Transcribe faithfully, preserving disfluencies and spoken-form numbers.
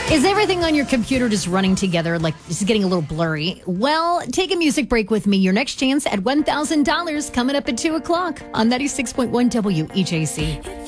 Is everything on your computer just running together, like just getting a little blurry? Well, take a music break with me. Your next chance at one thousand dollars coming up at two o'clock on ninety-six point one W E J C.